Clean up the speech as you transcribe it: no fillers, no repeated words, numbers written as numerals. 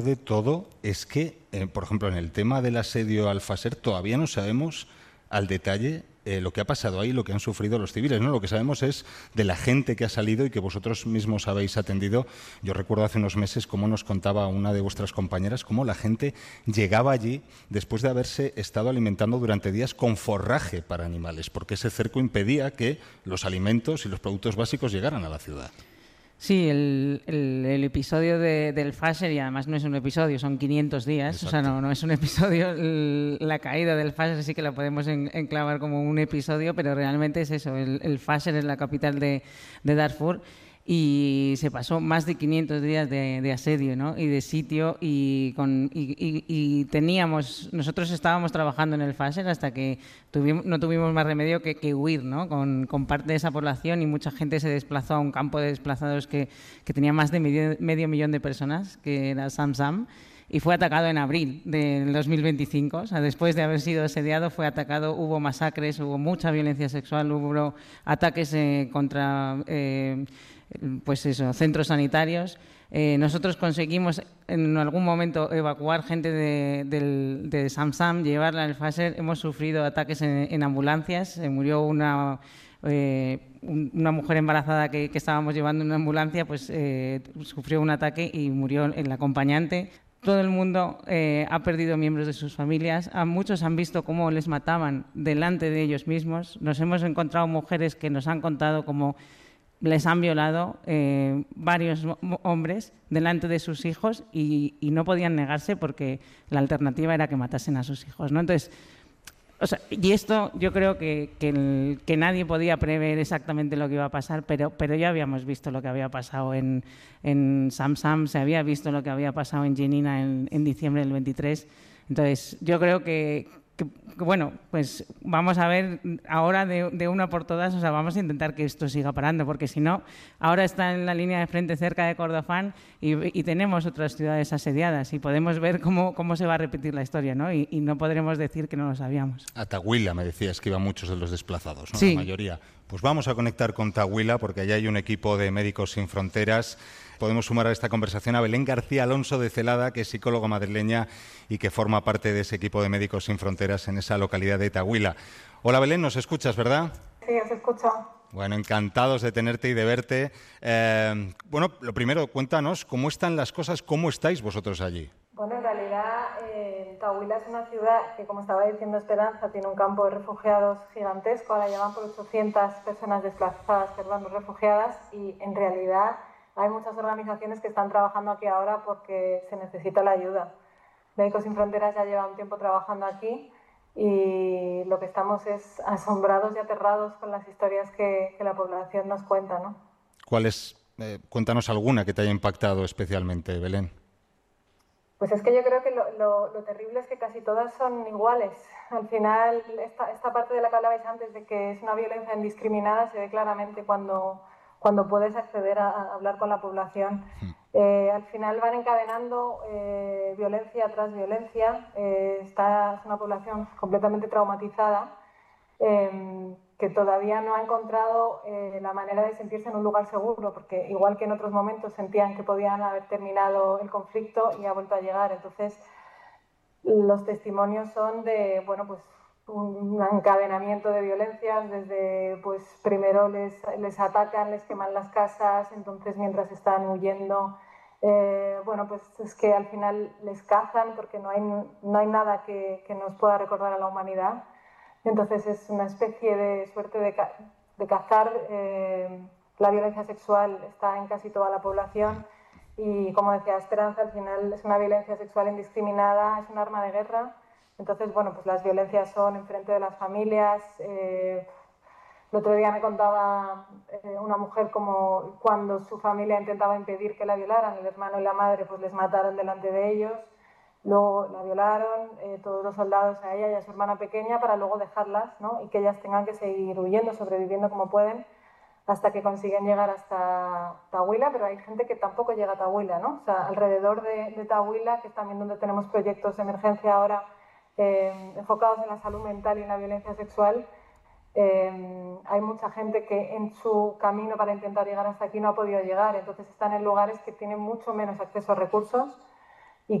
De todo es que, por ejemplo, en el tema del asedio al Pfizer todavía no sabemos al detalle lo que ha pasado ahí, lo que han sufrido los civiles, ¿no? Lo que sabemos es de la gente que ha salido y que vosotros mismos habéis atendido. Yo recuerdo hace unos meses cómo nos contaba una de vuestras compañeras cómo la gente llegaba allí después de haberse estado alimentando durante días con forraje para animales, porque ese cerco impedía que los alimentos y los productos básicos llegaran a la ciudad. Sí, el episodio del Pfizer, y además no es un episodio, son 500 días, Exacto. o sea, no es un episodio. La caída del Pfizer sí que la podemos enclavar como un episodio, pero realmente es eso, el Pfizer es la capital de Darfur y se pasó más de 500 días de asedio, ¿no? Y de sitio y nosotros estábamos trabajando en el Pfizer hasta que no tuvimos más remedio que huir, ¿no? Con parte de esa población, y mucha gente se desplazó a un campo de desplazados que tenía más de medio millón de personas, que era Sam, y fue atacado en abril del 2025. O sea, después de haber sido asediado, fue atacado, hubo masacres, hubo mucha violencia sexual, hubo ataques contra pues eso, centros sanitarios. Nosotros conseguimos en algún momento evacuar gente de Sam, llevarla al Pfizer. Hemos sufrido ataques en ambulancias. Se murió una mujer embarazada que estábamos llevando en una ambulancia, pues sufrió un ataque y murió el acompañante. Todo el mundo ha perdido miembros de sus familias. Muchos han visto cómo les mataban delante de ellos mismos. Nos hemos encontrado mujeres que nos han contado cómo les han violado varios hombres delante de sus hijos y no podían negarse porque la alternativa era que matasen a sus hijos, ¿no? Entonces, o sea, y esto yo creo que nadie podía prever exactamente lo que iba a pasar, pero ya habíamos visto lo que había pasado en Sam, se había visto lo que había pasado en Jenin en diciembre del 23. Entonces, yo creo que bueno, pues vamos a ver ahora de una por todas, o sea, vamos a intentar que esto siga parando, porque si no, ahora está en la línea de frente cerca de Kordofán y tenemos otras ciudades asediadas y podemos ver cómo se va a repetir la historia, ¿no? Y no podremos decir que no lo sabíamos. A Tahuila me decías que iban muchos de los desplazados, ¿no? Sí. La mayoría. Pues vamos a conectar con Tahuila porque allá hay un equipo de Médicos Sin Fronteras. Podemos sumar a esta conversación a Belén García Alonso de Celada, que es psicóloga madrileña y que forma parte de ese equipo de Médicos Sin Fronteras en esa localidad de Tahuila. Hola Belén, nos escuchas, ¿verdad? Sí, os escucho. Bueno, encantados de tenerte y de verte. Bueno, lo primero, cuéntanos cómo están las cosas, cómo estáis vosotros allí. Bueno, en realidad Tahuila es una ciudad que, como estaba diciendo Esperanza, tiene un campo de refugiados gigantesco. Ahora llevan por 800 personas desplazadas, refugiadas, y en realidad hay muchas organizaciones que están trabajando aquí ahora porque se necesita la ayuda. Médicos Sin Fronteras ya lleva un tiempo trabajando aquí y lo que estamos es asombrados y aterrados con las historias que la población nos cuenta, ¿no? Cuéntanos alguna que te haya impactado especialmente, Belén. Pues es que yo creo que lo terrible es que casi todas son iguales. Al final, esta parte de la que hablabais antes, de que es una violencia indiscriminada, se ve claramente cuando puedes acceder a hablar con la población. Al final van encadenando violencia tras violencia. Es una población completamente traumatizada, que todavía no ha encontrado la manera de sentirse en un lugar seguro, porque igual que en otros momentos sentían que podían haber terminado el conflicto y ha vuelto a llegar. Entonces, los testimonios son de, bueno, pues un encadenamiento de violencias, desde, pues primero les atacan, les queman las casas, entonces mientras están huyendo, bueno, pues es que al final les cazan porque no hay nada que nos pueda recordar a la humanidad. Entonces es una especie de suerte de cazar. La violencia sexual está en casi toda la población y, como decía Esperanza, al final es una violencia sexual indiscriminada, es un arma de guerra. Entonces, bueno, pues las violencias son enfrente de las familias. El otro día me contaba una mujer como cuando su familia intentaba impedir que la violaran, el hermano y la madre pues les mataron delante de ellos. Luego la violaron, todos los soldados, a ella y a su hermana pequeña, para luego dejarlas, ¿no? Y que ellas tengan que seguir huyendo, sobreviviendo como pueden, hasta que consiguen llegar hasta Tahuila. Pero hay gente que tampoco llega a Tahuila, ¿no? O sea, alrededor de Tahuila, que es también donde tenemos proyectos de emergencia ahora enfocados en la salud mental y en la violencia sexual, hay mucha gente que en su camino para intentar llegar hasta aquí no ha podido llegar. Entonces están en lugares que tienen mucho menos acceso a recursos